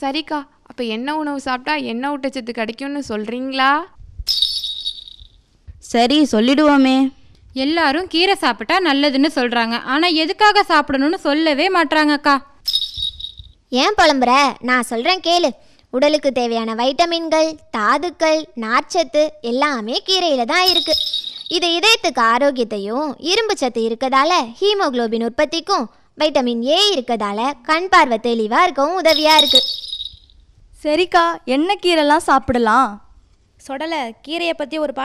சரிக்கா, அப்போ என்ன உணவு சாப்பிட்டா என்ன ஊட்டச்சத்து கிடைக்கும்னு சொல்கிறீங்களா? சரி சொல்லிடுவோமே. எல்லாரும் கீரை சாப்பிட்டா நல்லதுன்னு சொல்கிறாங்க, ஆனால் எதுக்காக சாப்பிடணும்னு சொல்லவே மாட்றாங்கக்கா. ஏன் புலம்புற? நான் சொல்கிறேன் கேளு. உடலுக்கு தேவையான வைட்டமின்கள், தாதுக்கள், நார்ச்சத்து எல்லாமே கீரையில் தான் இருக்குது. இது இதயத்துக்கு ஆரோக்கியத்தையும், இரும்பு சத்து இருக்கதால ஹீமோகுளோபின் உற்பத்திக்கும், வைட்டமின் ஏ இருக்கதால கண் பார்வை தெளிவாக இருக்கவும் உதவியாக இருக்குது. சரிக்கா, என்ன கீரைலாம் சாப்பிடலாம்? சொடலை, கீரையை பற்றி ஒரு